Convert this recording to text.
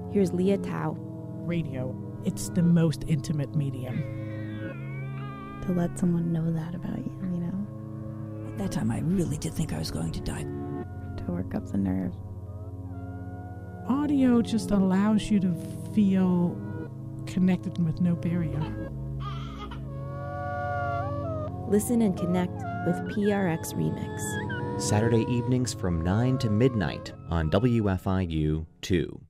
Here's Leah Tao. Radio, it's the most intimate medium. To let someone know that about you, you know? At that time, I really did think I was going to die. To work up the nerve. Audio just allows you to feel connected with no barrier. Listen and connect with PRX Remix. Saturday evenings from 9 to midnight on WFIU 2.